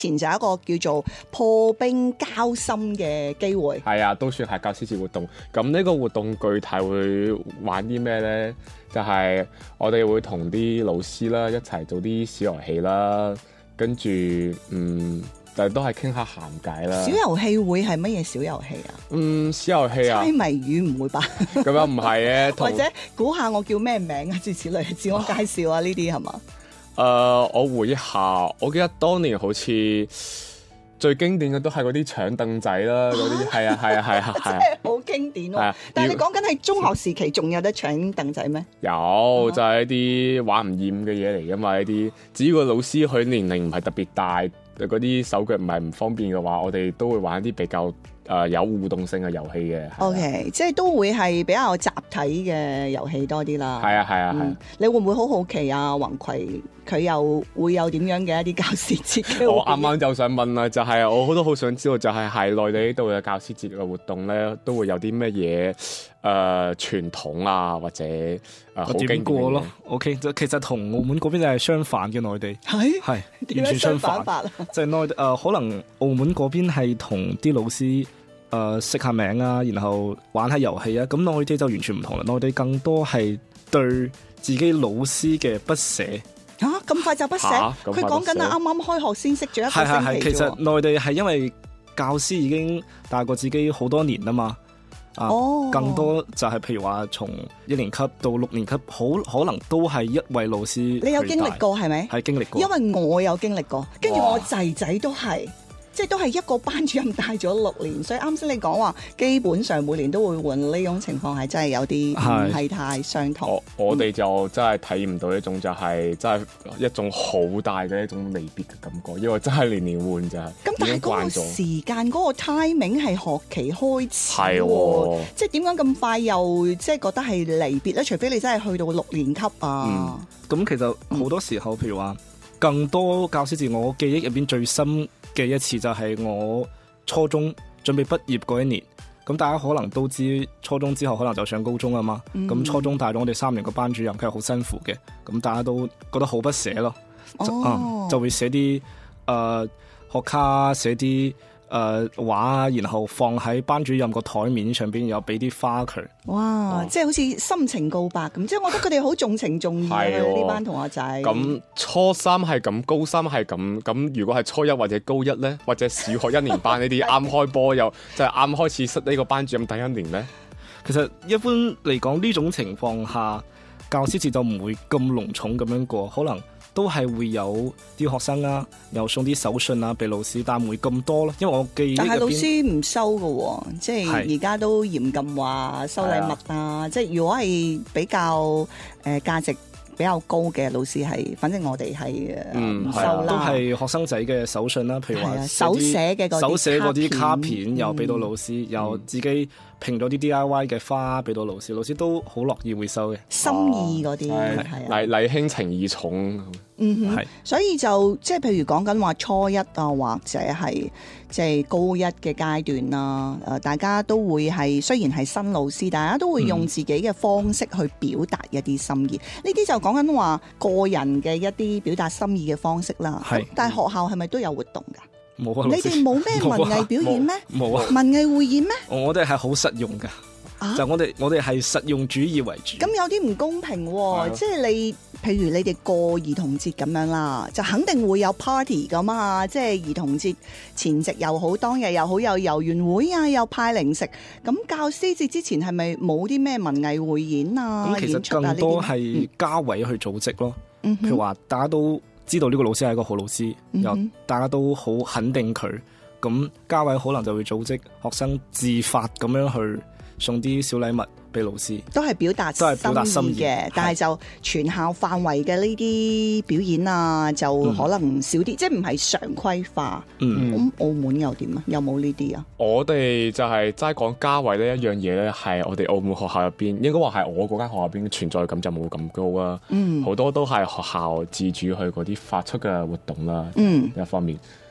前就有一個叫做破冰交心嘅機會。 係啊，都算係教師節活動。咁呢個活動具體會玩啲咩呢？就係我哋會同啲老師啦一齊做啲小遊戲啦，跟住但係都係傾下閒偈啦。 小遊戲會係乜嘢小遊戲啊？ 小遊戲啊， 猜謎語唔會吧？ 咁樣唔係嘅， 或者估下我叫咩名啊？諸如此類，自我介紹啊，呢啲係嘛？ 我回憶下，我記得當年好似最經典嘅都係嗰啲搶凳仔啦，嗰啲係啊， 真係好經典喎！但係你講緊係中學時期仲有得搶凳仔咩？ 有，就係一啲玩唔厭嘅嘢嚟噶嘛，呢啲只要個老師佢年齡唔係特別大，嗰啲手腳唔係唔方便嘅話，我哋都會玩一啲比較有互動性嘅遊戲嘅。 OK， 即係都會係比較集體嘅遊戲多啲啦。 係啊。 你會唔會好好奇啊？宏葵佢又會有點樣嘅一啲教師節嘅？ 我啱啱就想問啦，就係我都好想知道，就係內地呢度嘅教師節嘅活動咧，都會有啲咩嘢傳統啊，或者好經典過咯。OK， 其實同澳門嗰邊就係相反嘅，內地係完全相反法。就係內地可能澳門嗰邊係同啲老師識下名啊，然後玩下遊戲啊。咁內地就完全唔同啦，內地更多係對自己老師嘅不捨。 咁快就不捨？佢講緊啱啱開學先識咗一個星期。 其實內地係因為教師已經大過自己好多年啦嘛。更多就係譬如話從1年級到6年級，好可能都係一位老師。 你有經歷過係咪？ 係經歷過， 因為我有經歷過，跟住我仔仔都係。即係都係一個班主任帶咗6年，所以啱先你講話基本上每年都會換，呢種情況係真係有啲唔係太相同。 我哋就真係體驗唔到呢種就係真係一種好大嘅一種離別嘅感覺，因為真係年年換就係。咁但係嗰個時間嗰個 timing 係學期開始， 係即係點解咁快又即係覺得係離別咧？除非你真係去到6年級啊。 咁其實好多時候，譬如話更多教師節，我記憶入邊最深嘅一次就係我初中準備畢業嗰一年。咁大家可能都知，初中之後可能就上高中啊嘛。咁初中帶咗我哋3年個班主任，佢係好辛苦嘅。咁大家都覺得好不捨咯。就會寫啲學卡，寫啲畫，然後放喺班主任個台面上邊，又俾啲花佢。 哇！即係好似深情告白咁，即係我覺得佢哋好重情重義嘅呢班同學仔。 咁初三係咁，高三係咁，咁如果係初一或者高一呢，或者小學1年班呢啲啱開波又就係啱開始識呢個班主任第1年呢？ 其實一般嚟講呢種情況下，教師節就唔會咁隆重咁樣過，可能都係會有啲學生啊，又送啲手信啊俾老師，但唔會咁多咯。因為我記憶但係老師唔收㗎，即係而家都嚴禁話收禮物啊。即係如果係比較價值比較高嘅老師係，反正我哋係唔收啦。 都係學生仔嘅手信啦，譬如話手寫嘅嗰啲卡片又俾到老師，又自己拼咗啲 DIY 嘅花俾到老師，老師都好樂意會收嘅。 心意嗰啲係禮輕情意重。 所以就即係譬如講緊話初一啊，或者係即係高一嘅階段啦。大家都會係雖然係新老師，大家都會用自己嘅方式去表達一啲心意。呢啲就講緊話個人嘅一啲表達心意嘅方式啦。但係學校係咪都有活動㗎？ 冇啊！ 你哋冇咩文藝表演咩？ 冇啊！ 文藝匯演咩？ 我哋係好實用㗎。就我哋係實用主義為主。 咁有啲唔公平喎，即係你譬如你哋過兒童節咁樣啦，就肯定會有 party 㗎嘛，即係兒童節前夕又好，當日又好，有遊園會啊，又派零食。咁教師節之前係咪冇啲咩文藝匯演啊？ 咁其實更多係家委去組織咯。譬如話大家都知道呢個老師係一個好老師，又大家都好肯定佢，咁家委可能就會組織學生自發咁樣去送啲小禮物俾老師， 都係表達心意嘅。但係就全校範圍嘅呢啲表演啊，就可能少啲，即係唔係常規化。咁澳門又點啊？有冇呢啲啊？ 我哋就係齋講家委呢一樣嘢咧，係我哋澳門學校入邊，應該話係我嗰間學校入邊存在感就冇咁高啦。好多都係學校自主去嗰啲發出嘅活動啦。一方面。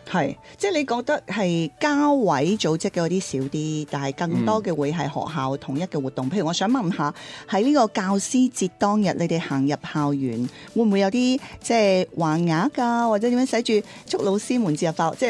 係，即係你覺得係交委組織嘅嗰啲少啲，但係更多嘅會係學校統一嘅活動。譬如我想問下，喺呢個教師節當日，你哋行入校園，會唔會有啲即係橫額啊，或者點樣寫住祝老師們節日快樂？即係